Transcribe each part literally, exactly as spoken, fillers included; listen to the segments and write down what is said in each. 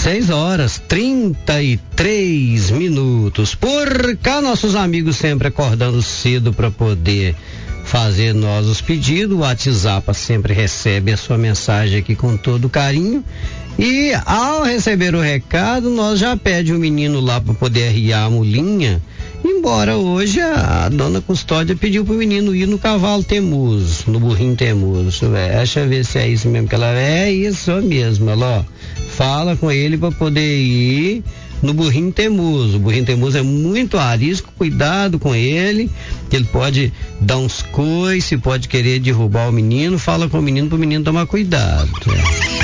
seis horas, trinta e três minutos. Por cá, nossos amigos sempre acordando cedo para poder fazer nós os pedidos. O WhatsApp sempre recebe a sua mensagem aqui com todo carinho. E ao receber o recado, nós já pede o menino lá para poder arriar a mulinha. Embora hoje a, a dona Custódia pediu pro menino ir no cavalo teimoso, no burrinho teimoso. Deixa eu ver se é isso mesmo que ela é. É isso mesmo, ela, ó, fala com ele para poder ir no burrinho teimoso. O burrinho teimoso é muito arisco, cuidado com ele, que ele pode dar uns coices, pode querer derrubar o menino. Fala com o menino pro menino tomar cuidado. É.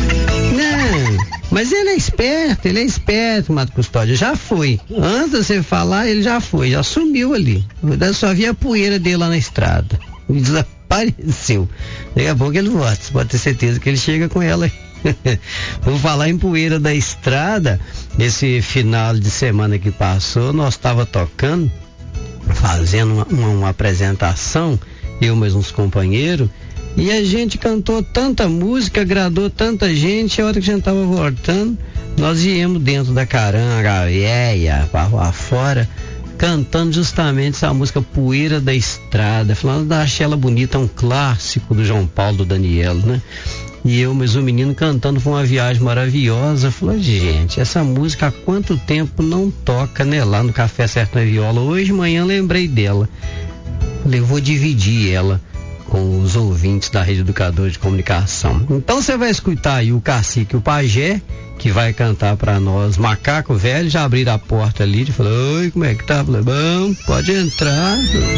Mas ele é esperto, ele é esperto, Mato Custódio, já foi. Antes de você falar, ele já foi, já sumiu ali. Eu só vi a poeira dele lá na estrada. Desapareceu. Daqui a pouco ele volta, você pode ter certeza que ele chega com ela aí. Vou falar em poeira da estrada. Esse final de semana que passou, nós estava tocando, fazendo uma, uma, uma apresentação, eu mais uns companheiros. E a gente cantou tanta música, agradou tanta gente, a hora que a gente tava voltando, nós íamos dentro da caranga, velha, pra rua fora, cantando justamente essa música Poeira da Estrada, falando da Achela Bonita, um clássico do João Paulo, do Daniel, né? E eu, mas o menino cantando, foi uma viagem maravilhosa. Falou, gente, essa música há quanto tempo não toca, né? Lá no Café Certo na Viola. Hoje de manhã lembrei dela. Falei, eu vou dividir ela com os ouvintes da Rede Educador de Comunicação. Então você vai escutar aí o cacique, o pajé, que vai cantar para nós. Macaco Velho, já abriram a porta ali, e falou, oi, como é que tá? Falei, bom, pode entrar.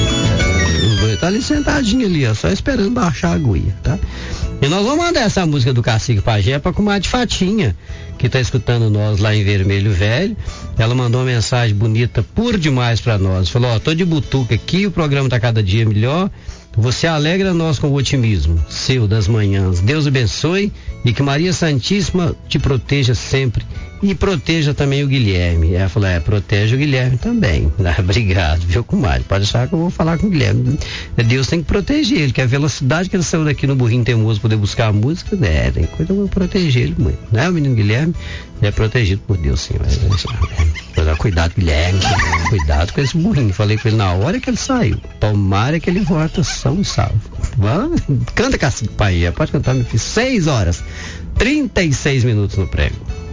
É, tá ali sentadinho ali, ó, só esperando baixar a agulha, tá? E nós vamos mandar essa música do cacique pajé pra comadre Fatinha, que tá escutando nós lá em Vermelho Velho. Ela mandou uma mensagem bonita, por demais pra nós. Falou, ó, tô de butuca aqui, o programa tá cada dia melhor. Você alegra nós com o otimismo seu das manhãs. Deus abençoe e que Maria Santíssima te proteja sempre. E proteja também o Guilherme. Ela falou, é, protege o Guilherme também. Ah, obrigado, viu, comadre? Pode achar que eu vou falar com o Guilherme. Deus tem que proteger ele, que a velocidade que ele saiu daqui no burrinho teimoso poder buscar a música, né, tem coisa pra proteger ele muito. Né, o menino Guilherme é protegido por Deus, sim. Mas, cuidado, Guilherme. Cuidado com esse burrinho. Falei com ele na hora que ele saiu. Tomara que ele volta são e salvo. Vamos? Canta, cacique pai. Pode cantar, meu filho. Seis horas, trinta e seis minutos no prego.